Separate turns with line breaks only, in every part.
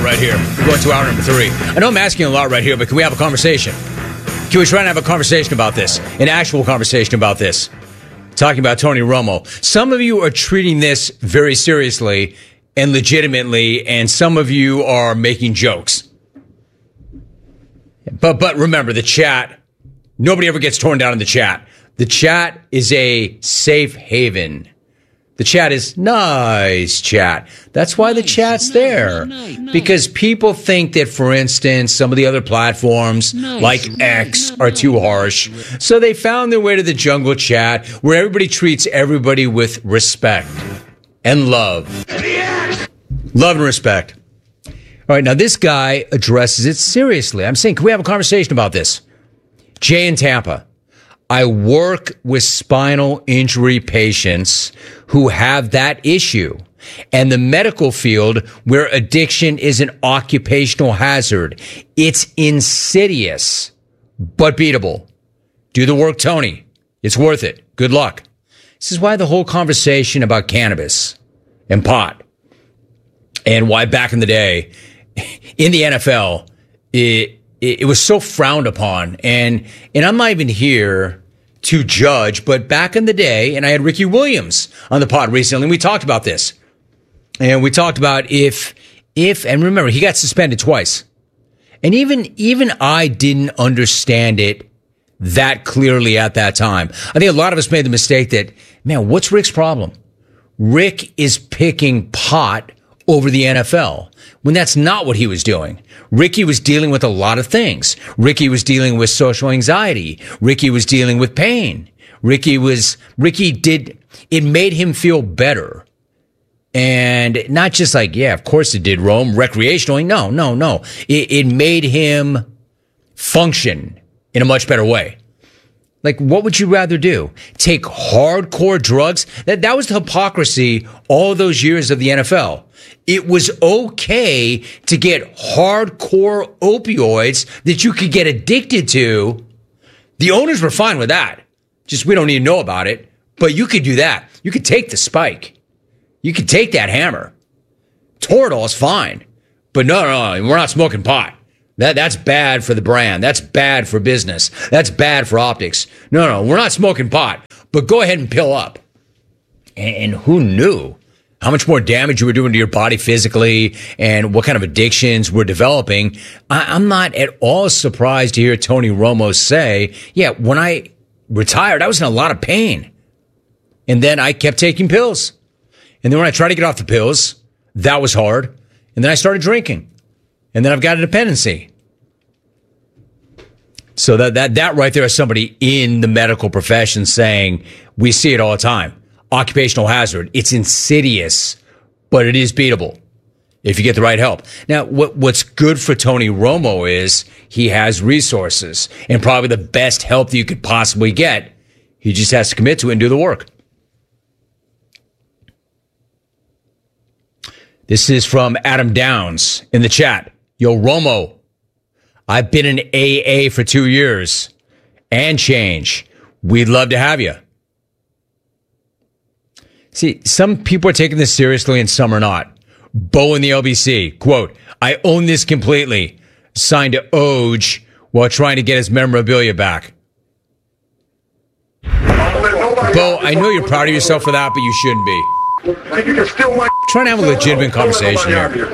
right here. We're going to hour number 3. I know I'm asking a lot right here, but can we have a conversation? Can we try and have a conversation about this? An actual conversation about this? Talking about Tony Romo. Some of you are treating this very seriously and legitimately, and some of you are making jokes. But remember, the chat, nobody ever gets torn down in the chat. The chat is a safe haven. The chat is nice chat. That's why the chat's there. Because people think that, for instance, some of the other platforms like X are too harsh. So they found their way to the jungle chat where everybody treats everybody with respect and love. Love and respect. All right, now this guy addresses it seriously. I'm saying, can we have a conversation about this? Jay in Tampa. I work with spinal injury patients who have that issue, and the medical field where addiction is an occupational hazard. It's insidious, but beatable. Do the work, Tony. It's worth it. Good luck. This is why the whole conversation about cannabis and pot, and why back in the day in the NFL, it was so frowned upon. And I'm not even here to judge, but back in the day, and I had Ricky Williams on the pod recently, and we talked about this. And we talked about if, and remember, he got suspended twice. And even I didn't understand it that clearly at that time. I think a lot of us made the mistake that, man, what's Rick's problem? Rick is picking pot over the NFL, when that's not what he was doing. Ricky was dealing with a lot of things. Ricky was dealing with social anxiety. Ricky was dealing with pain. It made him feel better. And not just like, yeah, of course it did, Rome, recreationally. No. It made him function in a much better way. Like, what would you rather do? Take hardcore drugs? That was the hypocrisy all those years of the NFL. It was okay to get hardcore opioids that you could get addicted to. The owners were fine with that. Just, we don't need to know about it. But you could do that. You could take the spike. You could take that hammer. Toradol's fine. But no, we're not smoking pot. That's bad for the brand. That's bad for business. That's bad for optics. No, we're not smoking pot. But go ahead and pill up. And who knew how much more damage you were doing to your body physically and what kind of addictions we're developing? I'm not at all surprised to hear Tony Romo say, yeah, when I retired, I was in a lot of pain. And then I kept taking pills. And then when I tried to get off the pills, that was hard. And then I started drinking. And then I've got a dependency. So that right there is somebody in the medical profession saying, we see it all the time. Occupational hazard. It's insidious, but it is beatable if you get the right help. Now, what's good for Tony Romo is he has resources and probably the best help that you could possibly get. He just has to commit to it and do the work. This is from Adam Downs in the chat. Yo, Romo, I've been in AA for 2 years and change. We'd love to have you. See, some people are taking this seriously and some are not. Bo in the LBC, quote, I own this completely. Signed to Oj while trying to get his memorabilia back. Bo, I know you're proud of yourself for that, but you shouldn't be. Trying to have a legitimate conversation here.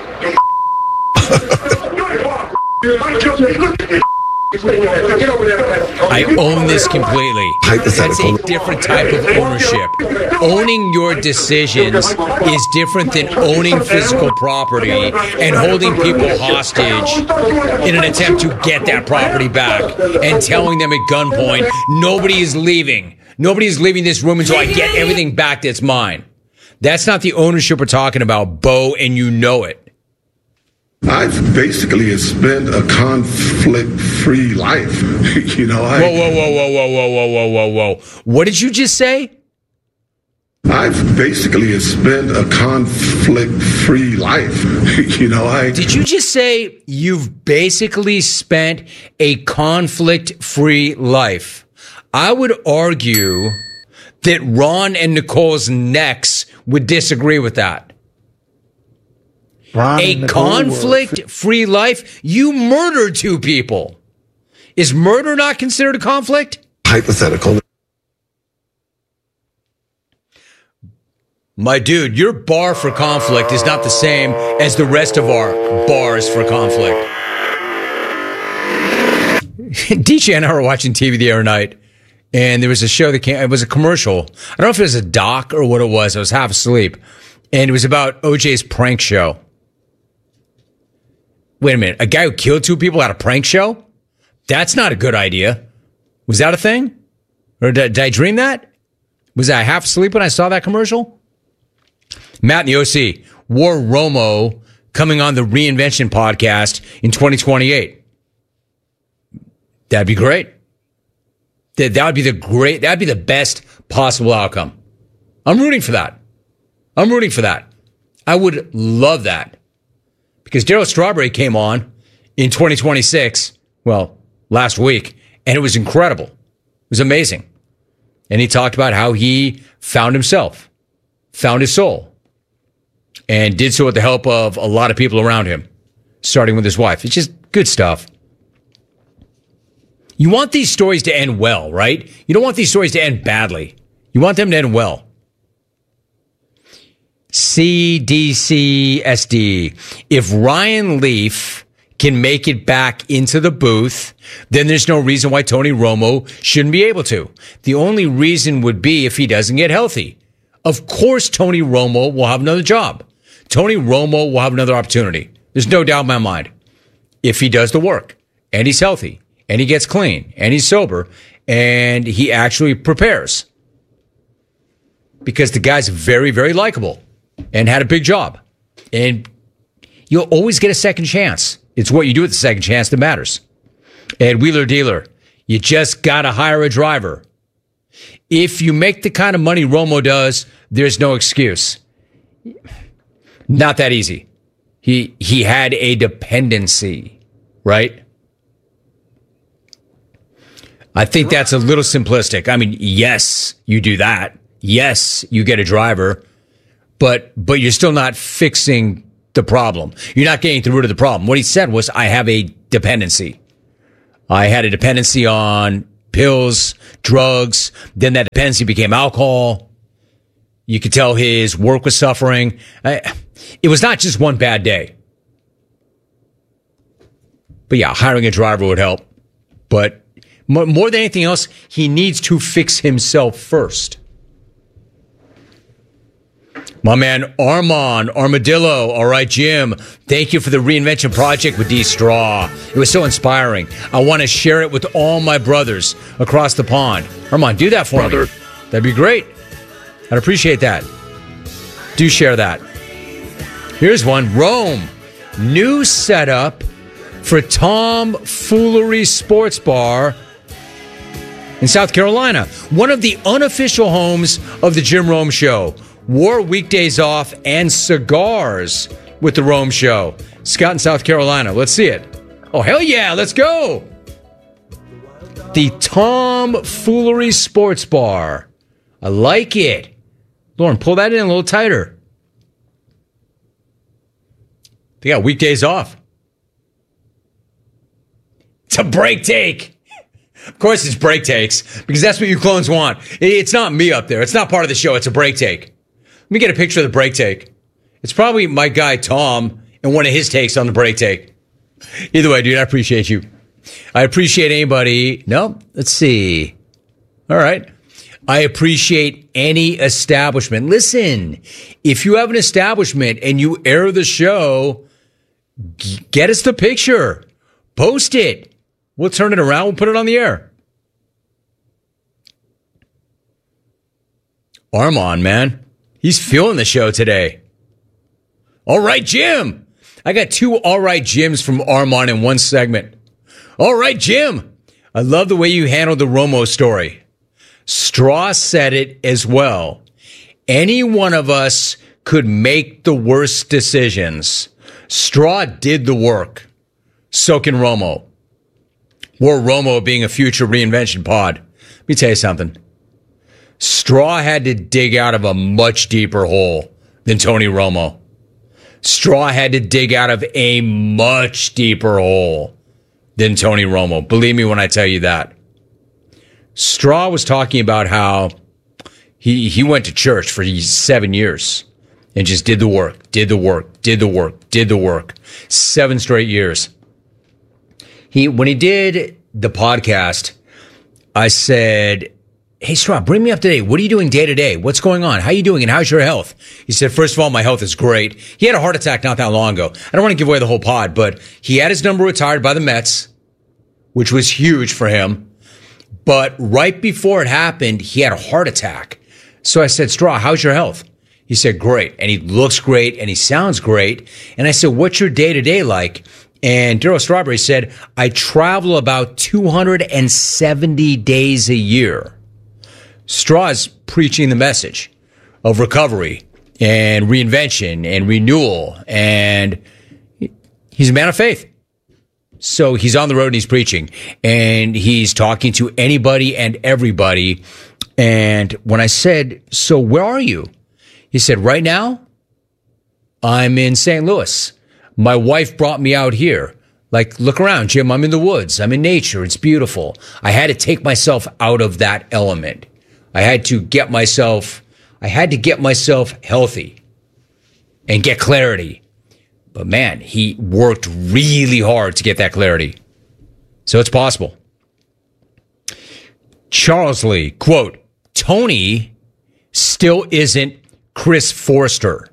I own this completely. That's a different type of ownership. Owning your decisions is different than owning physical property and holding people hostage in an attempt to get that property back and telling them at gunpoint, nobody is leaving. Nobody is leaving this room until I get everything back that's mine. That's not the ownership we're talking about, Bo, and you know it.
I've basically spent a conflict-free life.
Whoa. What did you just say?
I've basically spent a conflict-free life.
Did you just say you've basically spent a conflict-free life? I would argue that Ron and Nicole's necks would disagree with that.
Brian
A conflict-free life? You murdered 2 people. Is murder not considered a conflict?
Hypothetical.
My dude, your bar for conflict is not the same as the rest of our bars for conflict. DJ and I were watching TV the other night, and there was a show that came, it was a commercial. I don't know if it was a doc or what it was. I was half asleep. And it was about OJ's prank show. Wait a minute. A guy who killed 2 people had a prank show? That's not a good idea. Was that a thing? Or did I dream that? Was I half asleep when I saw that commercial? Matt and the OC, War Romo coming on the Reinvention podcast in 2028. That'd be great. That would be that'd be the best possible outcome. I'm rooting for that. I would love that. Because Darryl Strawberry came on in 2026, well, last week, and it was incredible. It was amazing. And he talked about how he found himself, found his soul, and did so with the help of a lot of people around him, starting with his wife. It's just good stuff. You want these stories to end well, right? You don't want these stories to end badly. You want them to end well. CDCSD. If Ryan Leaf can make it back into the booth, then there's no reason why Tony Romo shouldn't be able to. The only reason would be if he doesn't get healthy. Of course, Tony Romo will have another job. Tony Romo will have another opportunity. There's no doubt in my mind. If he does the work, and he's healthy, and he gets clean, and he's sober, and he actually prepares. Because the guy's very, very likable and had a big job. And you'll always get a second chance. It's what you do with the second chance that matters. And Wheeler Dealer, you just got to hire a driver. If you make the kind of money Romo does, there's no excuse. Not that easy. He had a dependency, right? I think that's a little simplistic. I mean, yes, you do that. Yes, you get a driver, but you're still not fixing the problem. You're not getting to the root of the problem. What he said was, I have a dependency. I had a dependency on pills, drugs. Then that dependency became alcohol. You could tell his work was suffering. It was not just one bad day. But yeah, hiring a driver would help. But more than anything else, he needs to fix himself first. My man Armand Armadillo. All right, Jim. Thank you for the reinvention project with D Straw. It was so inspiring. I want to share it with all my brothers across the pond. Armand, do that for me. That'd be great. I'd appreciate that. Do share that. Here's one. Rome. New setup for Tom Foolery Sports Bar in South Carolina. One of the unofficial homes of the Jim Rome Show. War weekdays off and cigars with the Rome Show. Scott in South Carolina. Let's see it. Oh, hell yeah. Let's go. The Tom Foolery Sports Bar. I like it. Lauren, pull that in a little tighter. They got weekdays off. It's a break take. Of course it's break takes, because that's what you clones want. It's not me up there. It's not part of the show. It's a break take. Let me get a picture of the break take. It's probably my guy, Tom, and one of his takes on the break take. Either way, dude, I appreciate you. I appreciate anybody. No, let's see. All right. I appreciate any establishment. Listen, if you have an establishment and you air the show, get us the picture. Post it. We'll turn it around. We'll put it on the air. Armand, man. He's feeling the show today. All right, Jim. I got 2 all right Jims from Armand in one segment. All right, Jim. I love the way you handled the Romo story. Straw said it as well. Any one of us could make the worst decisions. Straw did the work. So can Romo. Or Romo being a future reinvention pod. Let me tell you something. Straw had to dig out of a much deeper hole than Tony Romo. Straw had to dig out of a much deeper hole than Tony Romo. Believe me when I tell you that. Straw was talking about how he went to church for 7 years and just did the work. 7 straight years. When he did the podcast, I said, hey, Straw, bring me up to date. What are you doing day to day? What's going on? How are you doing? And how's your health? He said, first of all, my health is great. He had a heart attack not that long ago. I don't want to give away the whole pod, but he had his number retired by the Mets, which was huge for him. But right before it happened, he had a heart attack. So I said, Straw, how's your health? He said, great. And he looks great and he sounds great. And I said, what's your day to day like? And Darryl Strawberry said, I travel about 270 days a year. Straw's preaching the message of recovery and reinvention and renewal. And he's a man of faith. So he's on the road and he's preaching. And he's talking to anybody and everybody. And when I said, so where are you? He said, right now, I'm in St. Louis. My wife brought me out here. Like, look around, Jim. I'm in the woods. I'm in nature. It's beautiful. I had to take myself out of that element. I had to get myself healthy and get clarity. But man, he worked really hard to get that clarity. So it's possible. Charles Lee, quote, Tony still isn't Chris Forster.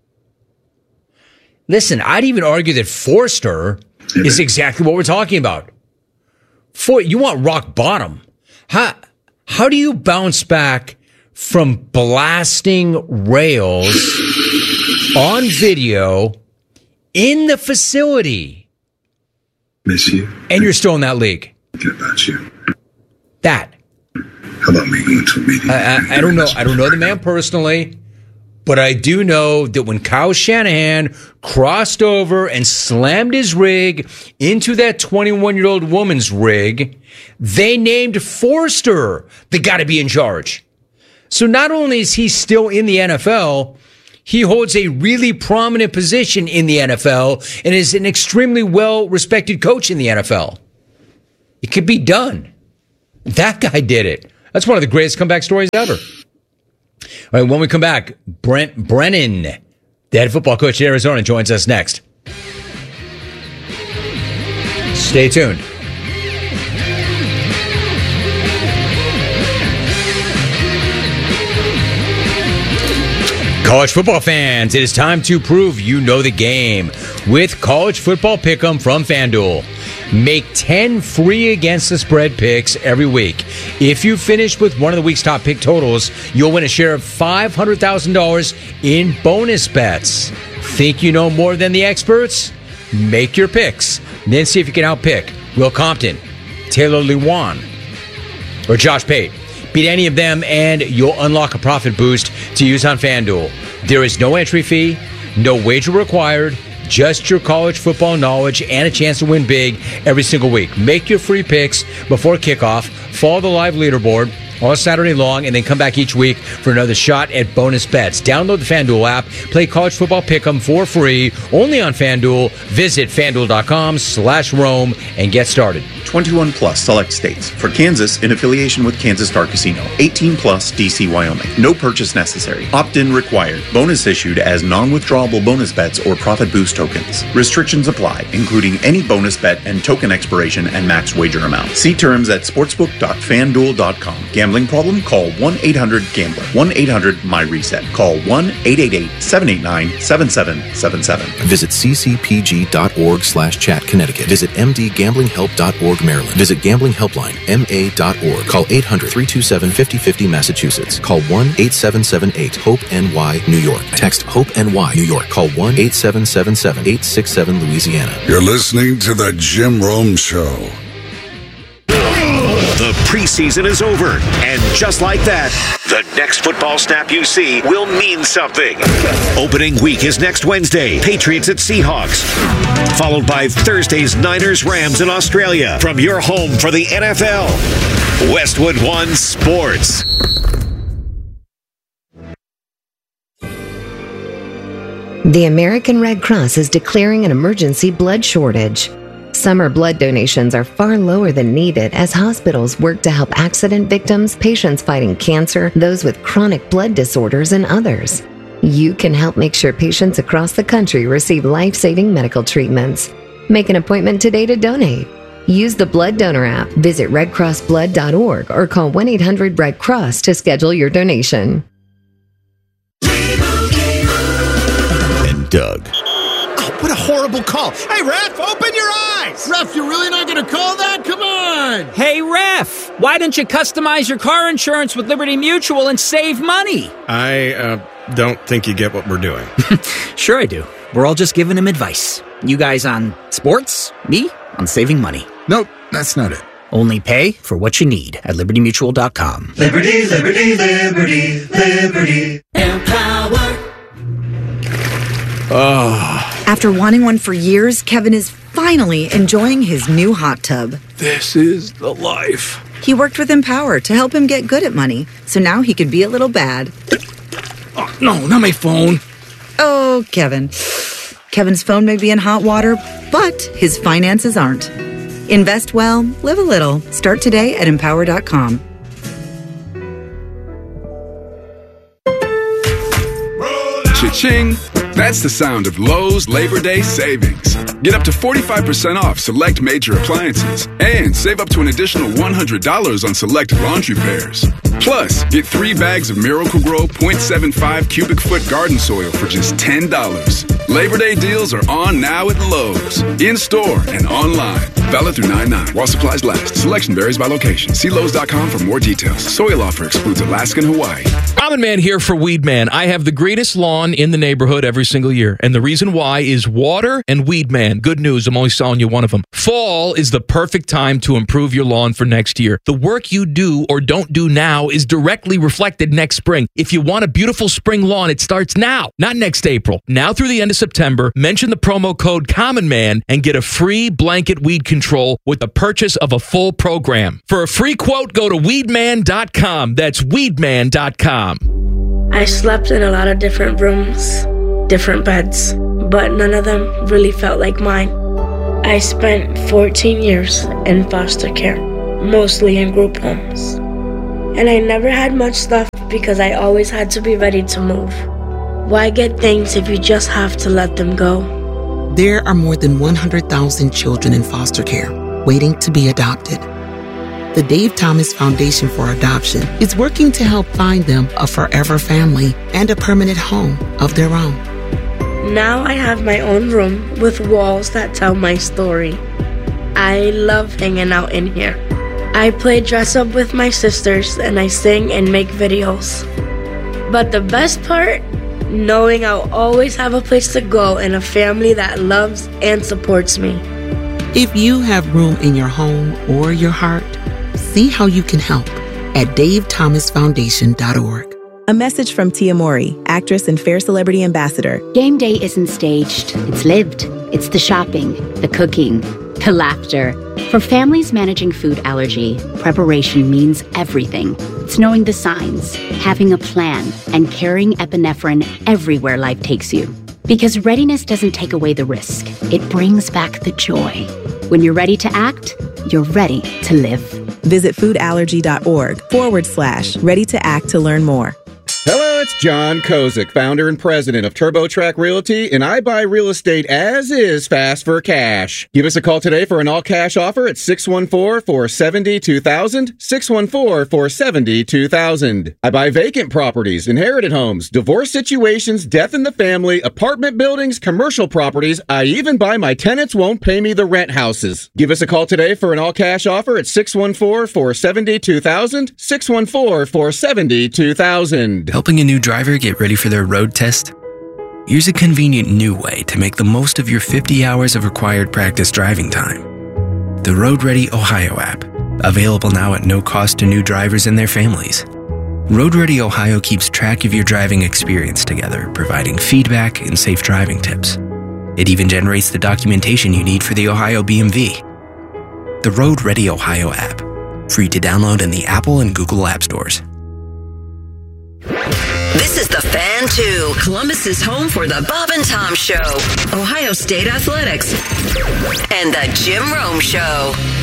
Listen, I'd even argue that Forster is exactly what we're talking about. You want rock bottom. How do you bounce back from blasting rails on video in the facility?
Miss you.
And you're still in that league.
Thinking about you.
That.
How about me going to a meeting?
I don't know. I don't know the man personally, but I do know that when Kyle Shanahan crossed over and slammed his rig into that 21-year-old woman's rig, they named Forster the guy to be in charge. So not only is he still in the NFL, he holds a really prominent position in the NFL and is an extremely well-respected coach in the NFL. It could be done. That guy did it. That's one of the greatest comeback stories ever. All right, when we come back, Brent Brennan, the head football coach in Arizona, joins us next. Stay tuned. College football fans, it is time to prove you know the game with College Football Pick'em from FanDuel. Make 10 free against the spread picks every week. If you finish with one of the week's top pick totals, you'll win a share of $500,000 in bonus bets. Think you know more than the experts? Make your picks. Then see if you can outpick Will Compton, Taylor Lewan, or Josh Pate. Beat any of them and you'll unlock a profit boost to use on FanDuel. There is no entry fee, no wager required, just your college football knowledge and a chance to win big every single week. Make your free picks before kickoff, follow the live leaderboard all Saturday long, and then come back each week for another shot at bonus bets. Download the FanDuel app, play College Football Pick'em for free, only on FanDuel. Visit FanDuel.com/Rome and get started.
21 plus select states. For Kansas, in affiliation with Kansas Star Casino. 18 plus DC, Wyoming. No purchase necessary. Opt-in required. Bonus issued as non-withdrawable bonus bets or profit boost tokens. Restrictions apply, including any bonus bet and token expiration and max wager amount. See terms at sportsbook.fanduel.com. Gambling problem? Call 1-800-GAMBLER. 1-800-MY-RESET. Call 1-888-789-7777.
Visit ccpg.org/chat Connecticut. Visit mdgamblinghelp.org Maryland. Visit gamblinghelpline.ma.org. Call 800-327-5050 Massachusetts. Call 1-8778-HOPE-NY New York. Text HOPE-NY New York. Call 1-8777-867 Louisiana.
You're listening to The Jim Rome Show.
The preseason is over, and just like that, the next football snap you see will mean something. Opening week is next Wednesday, Patriots at Seahawks, followed by Thursday's Niners-Rams in Australia. From your home for the NFL, Westwood One Sports.
The American Red Cross is declaring an emergency blood shortage. Summer blood donations are far lower than needed as hospitals work to help accident victims, patients fighting cancer, those with chronic blood disorders, and others. You can help make sure patients across the country receive life-saving medical treatments. Make an appointment today to donate. Use the Blood Donor app, visit redcrossblood.org, or call 1-800-RED-CROSS to schedule your donation.
And Doug.
Oh, what a horrible call. Hey, Ref, open your eyes. Ref, you're really not going to call that? Come on.
Hey, Ref, why don't you customize your car insurance with Liberty Mutual and save money?
I don't think you get what we're doing.
Sure I do. We're all just giving him advice. You guys on sports, me on saving money.
Nope, that's not it.
Only pay for what you need at libertymutual.com.
Liberty, liberty, liberty, liberty. Empower.
After wanting one for years, Kevin is finally enjoying his new hot tub.
This is the life.
He worked with Empower to help him get good at money, so now he could be a little bad.
Oh, no, not my phone.
Oh, Kevin. Kevin's phone may be in hot water, but his finances aren't. Invest well, live a little. Start today at empower.com.
Cha-ching! That's the sound of Lowe's Labor Day savings. Get up to 45% off select major appliances and save up to an additional $100 on select laundry pairs. Plus, get 3 bags of Miracle-Gro 0.75 cubic foot garden soil for just $10. Labor Day deals are on now at Lowe's, in-store and online. Valid through 9/9 while supplies last. Selection varies by location. See Lowe's.com for more details. Soil offer excludes Alaska and Hawaii.
Common Man here for Weed Man. I have the greatest lawn in the neighborhood every single year. And the reason why is water and Weed Man. Good news, I'm only selling you one of them. Fall is the perfect time to improve your lawn for next year. The work you do or don't do now is directly reflected next spring. If you want a beautiful spring lawn, it starts now, not next April. Now through the end of September, mention the promo code Common Man and get a free blanket weed control with the purchase of a full program. For a free quote, go to weedman.com. That's weedman.com.
I slept in a lot of different rooms, different beds, but none of them really felt like mine. I spent 14 years in foster care, mostly in group homes. And I never had much stuff because I always had to be ready to move. Why get things if you just have to let them go?
There are more than 100,000 children in foster care waiting to be adopted. The Dave Thomas Foundation for Adoption is working to help find them a forever family and a permanent home of their own.
Now I have my own room with walls that tell my story. I love hanging out in here. I play dress up with my sisters and I sing and make videos. But the best part? Knowing I'll always have a place to go and a family that loves and supports me.
If you have room in your home or your heart, see how you can help at davethomasfoundation.org.
A message from Tia Mori, actress and Fair Celebrity Ambassador.
Game day isn't staged, it's lived. It's the shopping, the cooking, the laughter. For families managing food allergy, preparation means everything. It's knowing the signs, having a plan, and carrying epinephrine everywhere life takes you. Because readiness doesn't take away the risk, it brings back the joy. When you're ready to act, you're ready to live.
Visit foodallergy.org/ready to act to learn more.
Hello, it's John Kozik, founder and president of TurboTrack Realty, and I buy real estate as is fast for cash. Give us a call today for an all-cash offer at 614-470-2000, 614-470-2000. I buy vacant properties, inherited homes, divorce situations, death in the family, apartment buildings, commercial properties. I even buy my tenants won't pay me the rent houses. Give us a call today for an all-cash offer at 614-470-2000, 614-470-2000.
Helping a new driver get ready for their road test? Here's a convenient new way to make the most of your 50 hours of required practice driving time. The Road Ready Ohio app, available now at no cost to new drivers and their families. Road Ready Ohio keeps track of your driving experience together, providing feedback and safe driving tips. It even generates the documentation you need for the Ohio BMV. The Road Ready Ohio app, free to download in the Apple and Google App Stores.
This This is The Fan 2, Columbus's home for the Bob and Tom Show, Ohio State Athletics, and the Jim Rome Show.